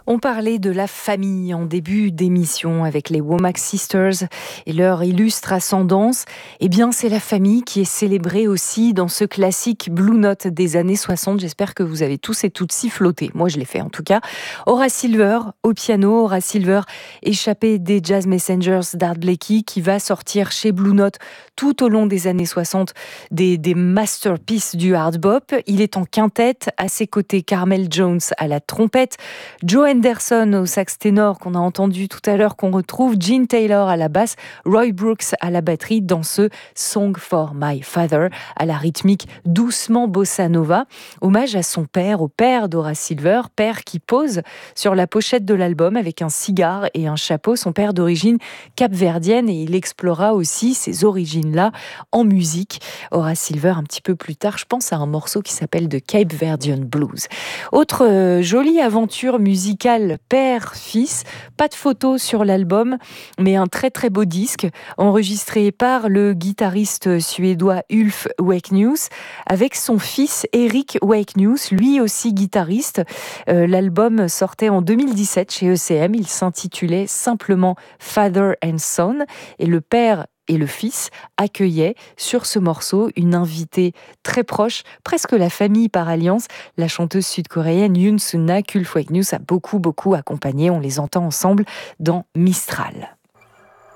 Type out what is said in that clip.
On parlait de la famille en début d'émission avec les Womack Sisters et leur illustre ascendance. Eh bien, c'est la famille qui est célébrée aussi dans ce classique Blue Note des années 60. J'espère que vous avez tous et toutes siffloté. Moi, je l'ai fait en tout cas. Horace Silver au piano. Horace Silver, échappé des Jazz Messengers d'Art Blakey, qui va sortir chez Blue Note tout au long des années 60 des masterpieces du hard bop. Il est en quintette, à ses côtés Carmel Jones à la trompette, Joe Henderson au sax ténor qu'on a entendu tout à l'heure, qu'on retrouve, Gene Taylor à la basse, Roy Brooks à la batterie dans ce Song for My Father à la rythmique doucement bossa nova. Hommage à son père, au père d'Horace Silver, père qui pose sur la pochette de l'album avec un cigare et un chapeau, son père d'origine capverdienne, et il explorera aussi ces origines-là en musique. Horace Silver un petit peu plus tard, je pense à un morceau qui s'appelle The Cape Verdean Blues. Autre jolie aventure musicale père-fils, pas de photos sur l'album, mais un très très beau disque enregistré par le guitariste suédois Ulf Wakeneus avec son fils Eric Wakeneus, lui aussi guitariste. L'album sortait en 2017 chez ECM, il s'intitulait simplement Father and Son, et le père et le fils accueillaient sur ce morceau une invitée très proche, presque la famille par alliance. La chanteuse sud-coréenne Yoon Suna, qu'Ulf Wakeneus a beaucoup accompagnée. On les entend ensemble dans Mistral.